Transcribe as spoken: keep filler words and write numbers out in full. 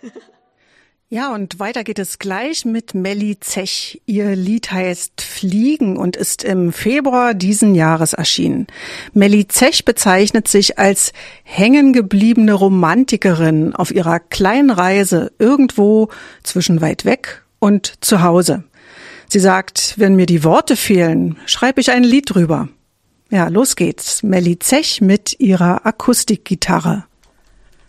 Ja, und weiter geht es gleich mit Melly Zech. Ihr Lied heißt Fliegen und ist im Februar diesen Jahres erschienen. Melly Zech bezeichnet sich als hängengebliebene Romantikerin auf ihrer kleinen Reise irgendwo zwischen weit weg und zu Hause. Sie sagt, wenn mir die Worte fehlen, schreibe ich ein Lied drüber. Ja, los geht's. Melly Zech mit ihrer Akustikgitarre.